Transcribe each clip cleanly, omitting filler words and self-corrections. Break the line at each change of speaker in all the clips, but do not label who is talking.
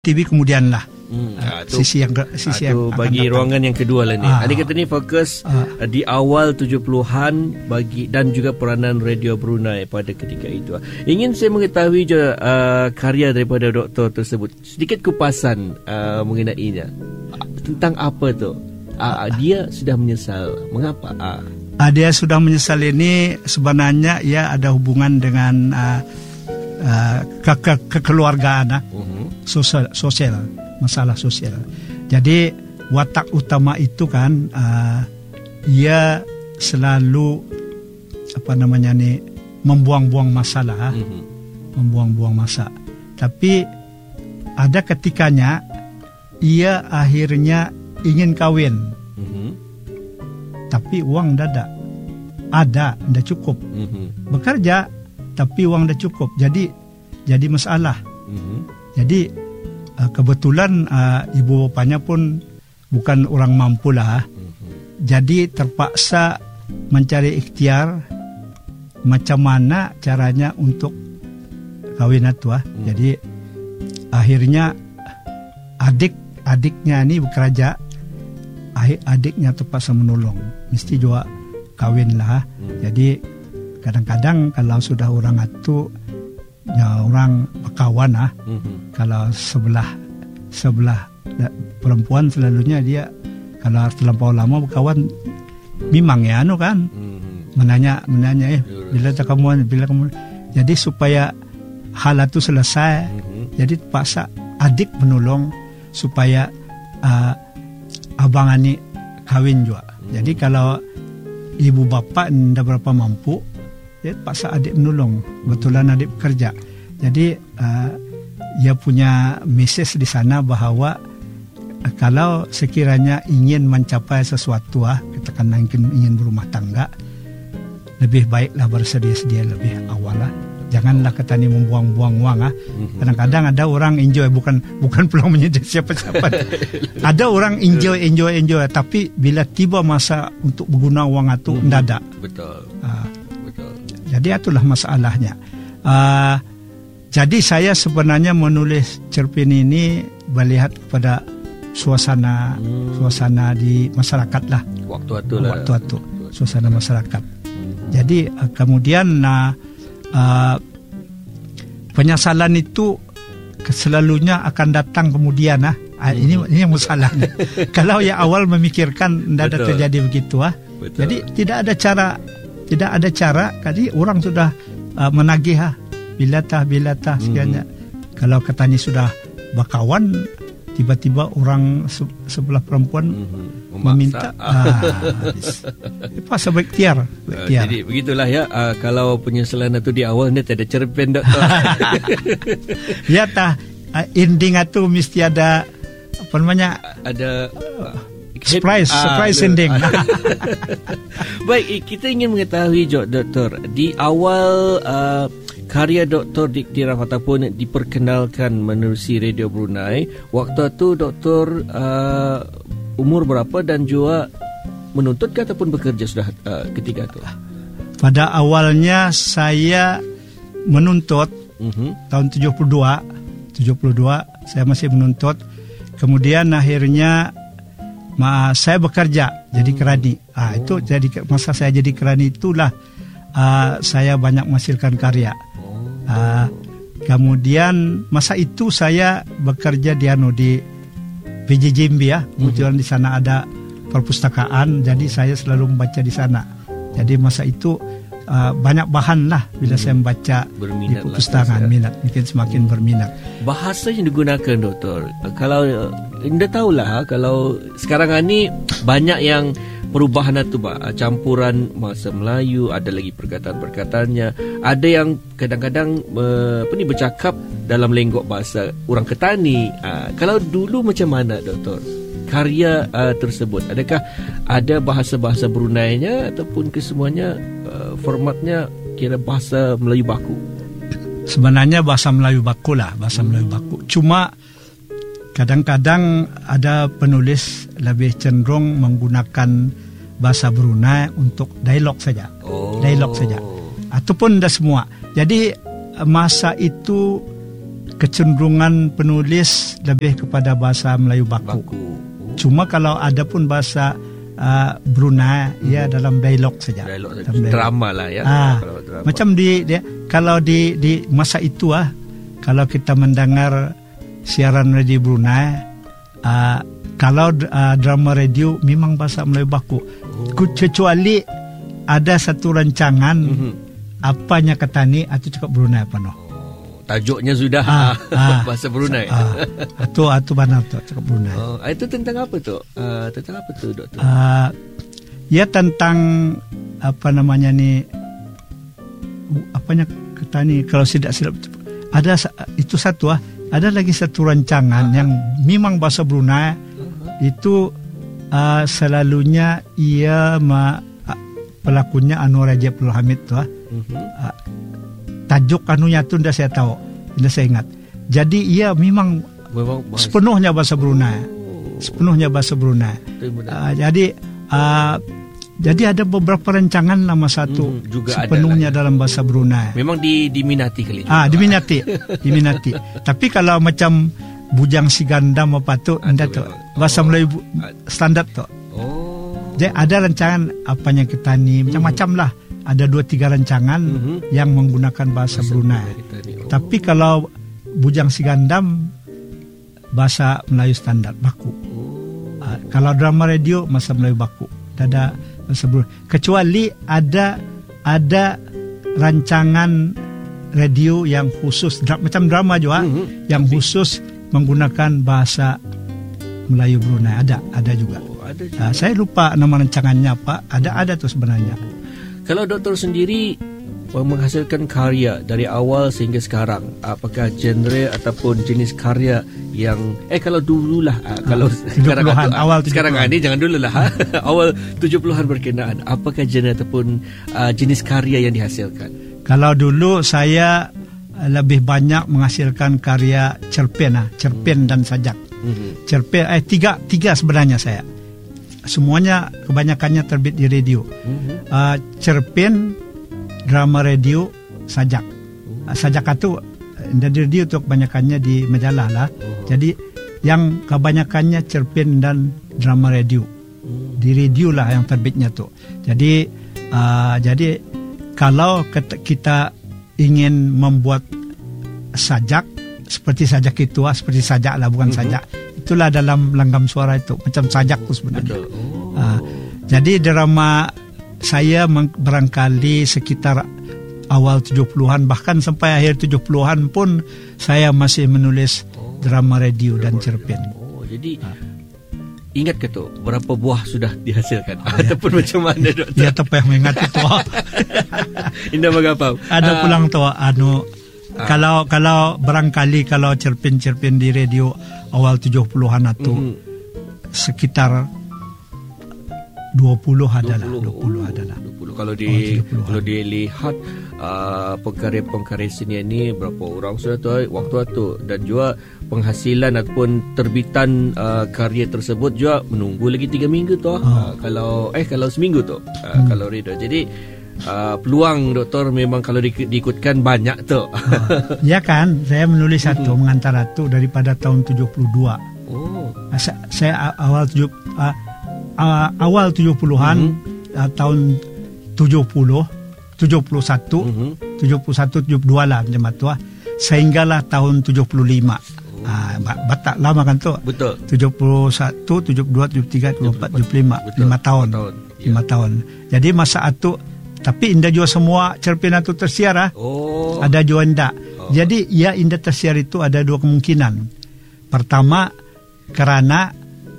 TV kemudianlah.
Sisi yang bagi ruangan yang kedua lah ni. Adik kata ni fokus di awal 70-an bagi dan juga peranan Radio Brunei pada ketika itu. Ingin saya mengetahui je karya daripada doktor tersebut. Sedikit kupasan mengenainya. Tentang apa tu? Dia sudah menyesal. Mengapa?
Dia sudah menyesal ini sebenarnya ia ada hubungan dengan kekeluargaan, sosial, masalah sosial. Jadi watak utama itu kan ia selalu membuang-buang masalah, membuang-buang masa. Tapi ada ketikanya ia akhirnya ingin kawin, tapi uang tidak cukup. Bekerja tapi uang dah cukup, jadi masalah. Jadi kebetulan ibu bapanya pun bukan orang mampu lah. Jadi terpaksa mencari ikhtiar macam mana caranya untuk kawin itu. Jadi akhirnya adiknya ni bekerja, adiknya terpaksa menolong, mesti juga kawin lah. Jadi kadang-kadang kalau sudah orang itu ya orang berkawan kalau sebelah perempuan selalunya dia kalau terlampau lama berkawan memang ya menanya bila kamu jadi supaya hal itu selesai, jadi terpaksa adik menolong supaya abang ini kawin juga. Jadi kalau ibu bapa tidak berapa mampu, dia paksa adik menolong. Kebetulan adik bekerja. Jadi ia punya mesej di sana bahawa kalau sekiranya ingin mencapai sesuatu, katakanlah ingin berumah tangga, lebih baiklah bersedia-sedia lebih awal lah. Janganlah katanya membuang-buang wang. Kadang-kadang ada orang enjoy, bukan pulang menjadi siapa-siapa. Ada orang enjoy, tapi bila tiba masa untuk berguna wang itu mendadak. Betul. Jadi itulah masalahnya. Jadi saya sebenarnya menulis cerpen ini melihat kepada suasana di masyarakat lah. Waktu itu suasana masyarakat. Jadi kemudian penyesalan itu selalunya akan datang kemudian. Ini yang masalahnya. Kalau yang awal memikirkan tidak ada terjadi begitu. Jadi tidak ada cara, jadi orang sudah menagih bila tah sekiannya. Kalau katanya sudah berkawan, tiba-tiba orang sebelah perempuan meminta, pasal berikhtiar.
Jadi begitulah ya. Kalau penyesalan itu di awal, ini tak ada cerpen doktor.
Ya ending itu mesti ada
ada
surprise ending.
Baik, kita ingin mengetahui doktor, di awal karya Dr. Dikti Rahmat pun diperkenalkan menerusi Radio Brunei. Waktu itu doktor umur berapa dan juga menuntut ataupun bekerja sudah ketika itu?
Pada awalnya saya menuntut tahun 72 saya masih menuntut. Kemudian akhirnya saya bekerja jadi kerani. Itu jadi masa saya jadi kerani itulah saya banyak menghasilkan karya. Kemudian masa itu saya bekerja di PJJMB ya. Kemudian di sana ada perpustakaan, jadi saya selalu membaca di sana. Jadi masa itu banyak bahan lah bila saya membaca di perpustakaan, minat mungkin semakin berminat.
Bahasa yang digunakan doktor, kalau anda tahulah, kalau sekarang ini banyak yang perubahan itu campuran bahasa Melayu, ada lagi perkataan-perkataannya, ada yang kadang-kadang bercakap dalam lenggok bahasa orang Ketani. Kalau dulu macam mana doktor karya tersebut? Adakah ada bahasa-bahasa Brunei-nya ataupun kesemuanya formatnya kira bahasa Melayu baku?
Sebenarnya bahasa Melayu baku lah, Melayu baku. Cuma kadang-kadang ada penulis lebih cenderung menggunakan bahasa Brunei untuk dialog saja. Dialog saja. Ataupun dah semua. Jadi masa itu kecenderungan penulis lebih kepada bahasa Melayu baku. Cuma kalau ada pun bahasa Brunei, ya dalam dialog saja.
Drama lah ya.
Drama. Macam kalau di masa itu kalau kita mendengar siaran radio Brunei, kalau drama radio memang bahasa Melayu baku. Kecuali ada satu rancangan apanya Ketani atau cakap Brunei apa no.
Tajuknya sudah bahasa Brunei.
Atau mana tu cakap Brunei.
Itu tentang apa tu? Tentang apa tu, Doktor?
Ya tentang apa namanya ni, apanya Ketani, kalau tidak silap ada itu satu ada lagi satu rancangan yang memang bahasa Brunei. Itu selalunya ia pelakunya Anwar Raja Abdul Hamid tu. Tajuk anunya tu tidak saya tahu, tidak saya ingat. Jadi ia memang sepenuhnya bahasa Brunei, sepenuhnya bahasa Brunei. Jadi ada beberapa rancangan nama satu juga sepenuhnya dalam bahasa Brunei.
Memang diminati kali juga.
Diminati. Tapi kalau macam Bujang Si Gandam apa tu, anda tu bahasa Melayu standar tu. Jadi ada rancangan apanya Ketani, macam-macam lah. Ada 2-3 rancangan yang menggunakan bahasa Brunei. Tapi kalau Bujang Si Gandam bahasa Melayu standar baku. Kalau drama radio bahasa Melayu baku. Ada bahasa Brunei. Kecuali ada rancangan radio yang khusus macam drama juga yang khusus menggunakan bahasa Melayu Brunei. Ada juga. Saya lupa nama rancangannya apa. Ada tu sebenarnya.
Kalau Doktor sendiri menghasilkan karya dari awal sehingga sekarang, apakah genre ataupun jenis karya yang kalau dululah kalau sekarang ini jangan dululah awal 70-an berkenaan, apakah genre ataupun jenis karya yang dihasilkan?
Kalau dulu saya lebih banyak menghasilkan karya cerpen dan sajak. Cerpen tiga sebenarnya saya. Semuanya kebanyakannya terbit di radio. Cerpen, drama radio, sajak. Sajak itu dari radio tu kebanyakannya di majalah lah. Jadi yang kebanyakannya cerpen dan drama radio. Di radio lah yang terbitnya tu. Jadi kalau kita ingin membuat sajak seperti sajak itu seperti sajak lah, bukan sajak. Itulah dalam langgam suara itu macam sajak tu sebenarnya. Jadi drama saya barangkali sekitar awal 70-an bahkan sampai akhir 70-an pun saya masih menulis drama radio dan cerpen.
Jadi ingat ke tu berapa buah sudah dihasilkan ataupun macam mana, Doktor?
Ya tak payah mengingat itu.
Indah mengapa?
Ada pulang tu kalau barangkali kalau cerpen-cerpen di radio awal 70-an atau sekitar 20 adalah. Kalau dilihat pengkarya seni ini berapa orang sudah tu waktu itu, dan juga penghasilan ataupun terbitan karya tersebut juga menunggu lagi 3 minggu tu. Kalau seminggu tu kalau reader. Jadi peluang Doktor memang kalau diikutkan banyak tu. Ya kan, saya menulis satu mengantara tu daripada tahun 72. Saya awal 70-an tahun 70, 71, 72 lah macam tu sehinggalah tahun 75. Batak lama kan tu.
Betul.
71, 72, 73, 74, 75. 5 tahun. 5 tahun. Jadi masa itu tapi indah juga semua cerpen itu tersiar ada juga indah. Jadi ya indah tersiar itu ada 2 kemungkinan. Pertama karena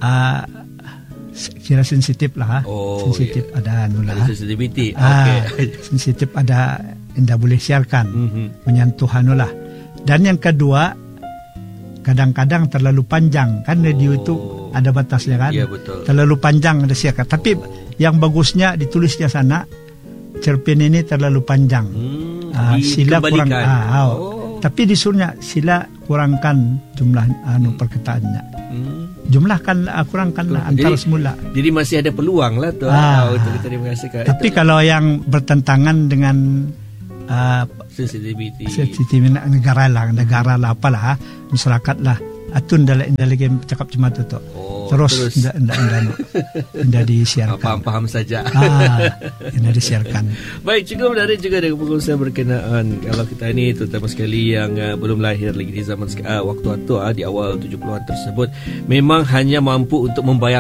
kira sensitif lah. Sensitif ada nulah.
Sensitivity.
Sensitif ada indah boleh siarkan. Menyentuh anulah. Dan yang kedua kadang-kadang terlalu panjang kan radio itu ada batasnya kan.
Ya, betul.
Terlalu panjang ada siarkan. Tapi yang bagusnya ditulisnya sana cerpen ini terlalu panjang. Sila kurang. Tapi disuruhnya sila kurangkan jumlah perkataannya. Kurangkanlah antara semula.
Jadi masih ada peluang lah tu untuk kita dihasilkan.
Tapi kalau yang bertentangan dengan
sensitivity
nak negara lah apalah masyarakat lah atun dalam lagi cakap cuma tu terus ndak disiarkan.
Faham saja.
Ndak disiarkan.
Baik, cukup menarik juga dengan pengurusan berkenaan kalau kita ni terutama sekali yang belum lahir lagi di zaman waktu di awal 70-an tersebut memang hanya mampu untuk membayangkan